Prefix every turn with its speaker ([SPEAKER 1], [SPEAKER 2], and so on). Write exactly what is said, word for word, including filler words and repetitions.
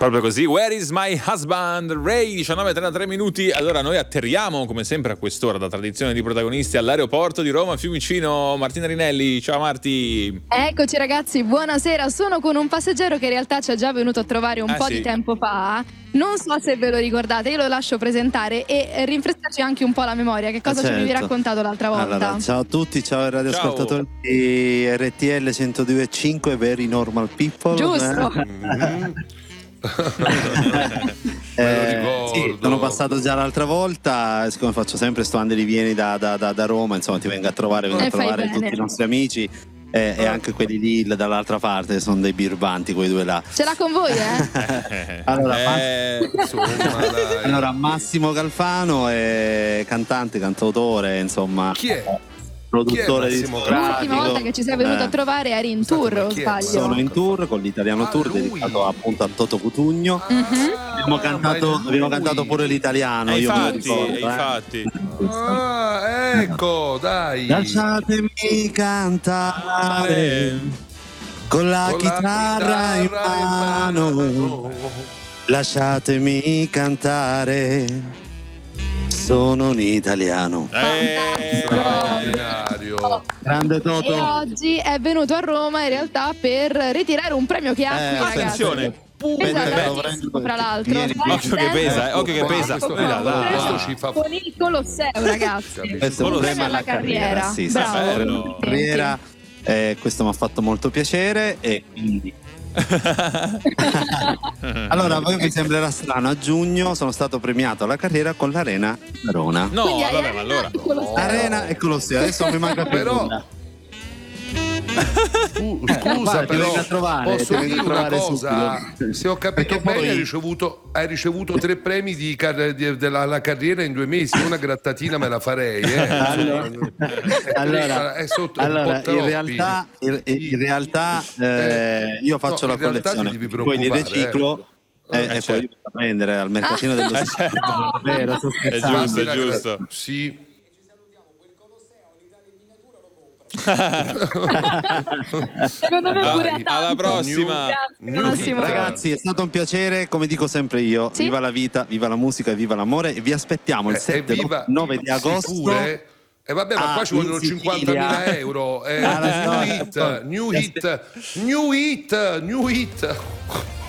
[SPEAKER 1] Proprio così, Where is my husband? Ray, diciannove e trentatré minuti. Allora noi atterriamo come sempre a quest'ora, da tradizione di protagonisti, all'aeroporto di Roma Fiumicino. Martina Rinelli, ciao Marti.
[SPEAKER 2] Eccoci ragazzi, buonasera. Sono con un passeggero che in realtà ci è già venuto a trovare un
[SPEAKER 1] Ah,
[SPEAKER 2] po'
[SPEAKER 1] sì?
[SPEAKER 2] di tempo fa. Non so se ve lo ricordate, io lo lascio presentare e rinfrescarci anche un po' la memoria. Che cosa
[SPEAKER 3] Certo.
[SPEAKER 2] ci avevi raccontato l'altra volta?
[SPEAKER 3] Allora, ciao a tutti, ciao ai radioascoltatori di R T L centodue e cinque, Very Normal People.
[SPEAKER 2] Giusto.
[SPEAKER 4] Mm-hmm.
[SPEAKER 3] eh, sì, sono passato già l'altra volta, siccome faccio sempre sto ande rivieni da, da, da, da Roma, insomma ti vengo a trovare, vengo
[SPEAKER 2] Eh,
[SPEAKER 3] a
[SPEAKER 2] fai
[SPEAKER 3] trovare
[SPEAKER 2] bene.
[SPEAKER 3] tutti i nostri amici eh, e anche quelli lì dall'altra parte, sono dei birbanti quei due là.
[SPEAKER 2] Ce l'ha con voi, eh?
[SPEAKER 3] Allora,
[SPEAKER 1] Eh,
[SPEAKER 4] Insomma, dai.
[SPEAKER 3] allora Massimo Galfano è cantante, cantautore, insomma
[SPEAKER 4] Chi è?
[SPEAKER 3] produttore
[SPEAKER 4] Chi è Massimo
[SPEAKER 3] discografico.
[SPEAKER 2] L'ultima volta che ci sei venuto
[SPEAKER 3] Eh.
[SPEAKER 2] a trovare eri in
[SPEAKER 4] Scusate,
[SPEAKER 2] tour,
[SPEAKER 4] ma
[SPEAKER 2] o
[SPEAKER 4] chi è?
[SPEAKER 2] sbaglio?
[SPEAKER 3] Sono in tour con l'italiano
[SPEAKER 4] Ah,
[SPEAKER 3] tour
[SPEAKER 4] lui.
[SPEAKER 3] dedicato appunto a Toto Cutugno.
[SPEAKER 2] Mhm.
[SPEAKER 3] Abbiamo, cantato, abbiamo cantato pure l'italiano.
[SPEAKER 1] eh,
[SPEAKER 3] io me lo
[SPEAKER 1] infatti,
[SPEAKER 3] ricordo,
[SPEAKER 1] eh,
[SPEAKER 3] eh.
[SPEAKER 1] infatti.
[SPEAKER 4] Ah, ecco, dai.
[SPEAKER 3] Lasciatemi cantare con la
[SPEAKER 4] Con la
[SPEAKER 3] chitarra in mano. Lasciatemi cantare. Sono un italiano.
[SPEAKER 1] Eh,
[SPEAKER 4] Straordinario.
[SPEAKER 3] Grande
[SPEAKER 2] E
[SPEAKER 3] Toto.
[SPEAKER 2] oggi è venuto a Roma in realtà per ritirare un premio che ha
[SPEAKER 3] Eh,
[SPEAKER 2] qui, ragazzi.
[SPEAKER 1] attenzione.
[SPEAKER 2] Pesa
[SPEAKER 3] Mentre lo
[SPEAKER 2] tantissimo,
[SPEAKER 3] prendo,
[SPEAKER 2] fra l'altro.
[SPEAKER 3] vieni,
[SPEAKER 2] Dai,
[SPEAKER 1] occhio che
[SPEAKER 2] dai.
[SPEAKER 1] pesa, eh, occhio che pesa.
[SPEAKER 4] Questo,
[SPEAKER 1] Dai, dai.
[SPEAKER 4] questo ci fa
[SPEAKER 2] Con il Colosseo, ragazzi.
[SPEAKER 3] Questo è un
[SPEAKER 1] Solo
[SPEAKER 3] premio
[SPEAKER 2] alla carriera.
[SPEAKER 3] Sì, sì,
[SPEAKER 2] Bravo.
[SPEAKER 3] sì, premio alla carriera. Eh, questo mi ha fatto molto piacere e quindi allora, a voi vi sembrerà strano, a giugno sono stato premiato alla carriera con l'Arena Verona.
[SPEAKER 1] No,
[SPEAKER 2] Quindi hai
[SPEAKER 1] vabbè, ma
[SPEAKER 2] Arena
[SPEAKER 1] allora.
[SPEAKER 2] e Colosseo.
[SPEAKER 3] Arena e Colosseo, adesso non mi manca più
[SPEAKER 4] Però-
[SPEAKER 3] nulla.
[SPEAKER 4] Uh, scusa,
[SPEAKER 3] Vai, ti
[SPEAKER 4] però
[SPEAKER 3] vengo a trovare,
[SPEAKER 4] posso
[SPEAKER 3] ti vengo
[SPEAKER 4] dire
[SPEAKER 3] a
[SPEAKER 4] una
[SPEAKER 3] trovare
[SPEAKER 4] cosa?
[SPEAKER 3] subito.
[SPEAKER 4] Se ho capito
[SPEAKER 3] Perché
[SPEAKER 4] bene,
[SPEAKER 3] poi-
[SPEAKER 4] hai ricevuto, hai ricevuto tre premi di car- di- della la carriera in due mesi. Una grattatina me la farei. Eh.
[SPEAKER 3] Allora, allora,
[SPEAKER 4] è sotto un
[SPEAKER 3] allora,
[SPEAKER 4] po' troppi.
[SPEAKER 3] in realtà, in, in realtà eh, io faccio
[SPEAKER 4] No,
[SPEAKER 3] la
[SPEAKER 4] in realtà
[SPEAKER 3] collezione,
[SPEAKER 4] ti devi
[SPEAKER 3] poi li
[SPEAKER 4] preoccupare,
[SPEAKER 3] riciclo
[SPEAKER 4] eh.
[SPEAKER 3] e,
[SPEAKER 1] Eh,
[SPEAKER 3] e poi
[SPEAKER 1] certo.
[SPEAKER 3] li vado a prendere al mercatino dello
[SPEAKER 1] Eh,
[SPEAKER 3] Stato.
[SPEAKER 1] certo.
[SPEAKER 3] Vero, sto
[SPEAKER 1] È
[SPEAKER 3] scherzando.
[SPEAKER 1] giusto, è
[SPEAKER 4] La-
[SPEAKER 1] giusto.
[SPEAKER 4] Sì.
[SPEAKER 2] Secondo me pure a
[SPEAKER 1] Alla,
[SPEAKER 2] tanto.
[SPEAKER 1] alla prossima.
[SPEAKER 2] Grazie, Massimo.
[SPEAKER 3] Ragazzi, è stato un piacere, come dico sempre io,
[SPEAKER 2] Sì?
[SPEAKER 3] viva la vita, viva la musica e viva l'amore e vi aspettiamo il
[SPEAKER 4] Eh,
[SPEAKER 3] sette
[SPEAKER 4] evviva,
[SPEAKER 3] nove di agosto.
[SPEAKER 4] sicure? E vabbè, ma
[SPEAKER 3] Ah,
[SPEAKER 4] qua ci vogliono
[SPEAKER 3] in Sicilia.
[SPEAKER 4] cinquantamila euro. Eh,
[SPEAKER 3] Ah,
[SPEAKER 4] new
[SPEAKER 3] no,
[SPEAKER 4] hit,
[SPEAKER 3] no.
[SPEAKER 4] new hit, new hit, new hit.